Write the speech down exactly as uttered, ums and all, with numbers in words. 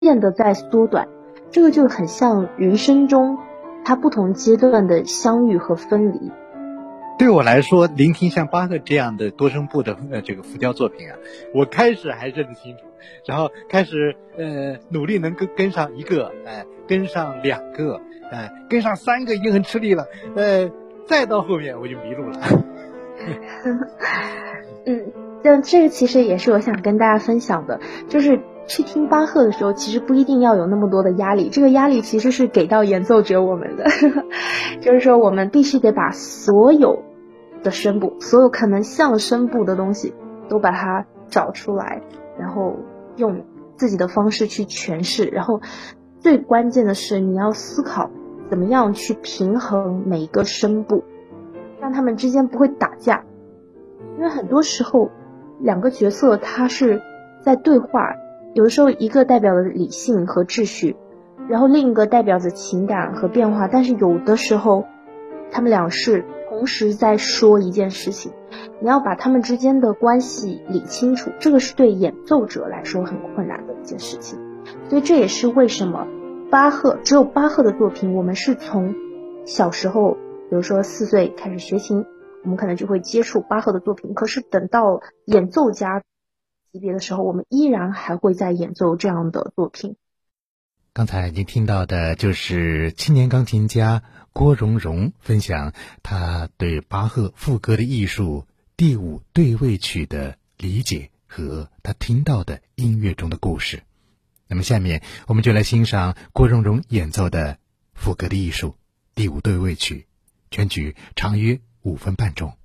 渐的在缩短，这个就很像人生中它不同阶段的相遇和分离。 对我来说，聆听像巴赫这样的多声部的呃这个浮雕作品啊，我开始还认得清楚，然后开始呃努力能跟跟上一个，哎、呃，跟上两个，哎、呃，跟上三个已经很吃力了，呃，再到后面我就迷路了。 嗯，但这个其实也是我想跟大家分享的，就是去听巴赫的时候，其实不一定要有那么多的压力，这个压力其实是给到演奏者我们的，就是说我们必须得把所有的声部，所有可能像声部的东西都把它找出来，然后用自己的方式去诠释，然后最关键的是你要思考怎么样去平衡每一个声部，让他们之间不会打架。因为很多时候两个角色他是在对话，有的时候一个代表了理性和秩序，然后另一个代表着情感和变化，但是有的时候他们俩是同时在说一件事情，你要把他们之间的关系理清楚，这个是对演奏者来说很困难的一件事情。所以这也是为什么巴赫只有巴赫的作品，我们是从小时候比如说四岁开始学琴，我们可能就会接触巴赫的作品，可是等到演奏家级别的时候，我们依然还会在演奏这样的作品。 刚才您听到的就是青年钢琴家郭荣荣分享他对巴赫赋歌的艺术第五对位曲的理解和他听到的音乐中的故事。那么下面我们就来欣赏郭荣荣演奏的赋歌的艺术第五对位曲，全曲长约五分半钟。